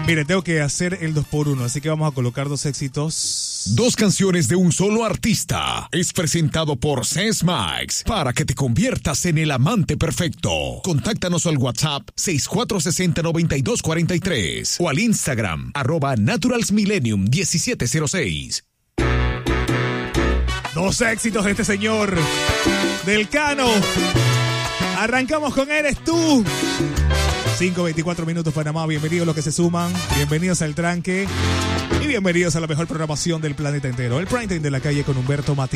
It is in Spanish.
Mire, tengo que hacer el 2x1, así que vamos a colocar dos éxitos. Dos canciones de un solo artista. Es presentado por Sesmax para que te conviertas en el amante perfecto. Contáctanos al WhatsApp 6460-9243 o al Instagram @naturalsmillennium1706. Dos éxitos de este señor, del Cano. Arrancamos con Eres Tú. 5:24 minutos Panamá, bienvenidos los que se suman, bienvenidos al tranque y bienvenidos a la mejor programación del planeta entero, el Prime Time de la calle con Humberto Mati.